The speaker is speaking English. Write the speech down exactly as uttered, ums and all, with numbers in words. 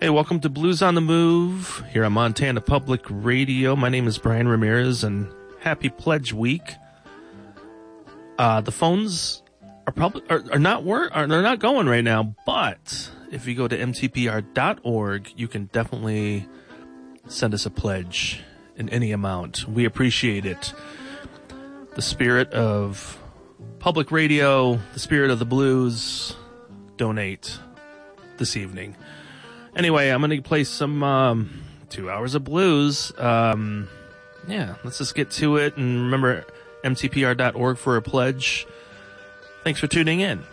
Hey, welcome to Blues on the Move here on Montana Public Radio. My name is Brian Ramirez, and happy Pledge Week. Uh, the phones are probably are, are not work are they're not going right now, but if you go to m t p r dot org, you can definitely send us a pledge in any amount. We appreciate it. The spirit of public radio, the spirit of the blues, donate this evening. Anyway, I'm going to play some um, two hours of blues. Um, yeah, let's just get to it. And remember, m t p r dot org for a pledge. Thanks for tuning in.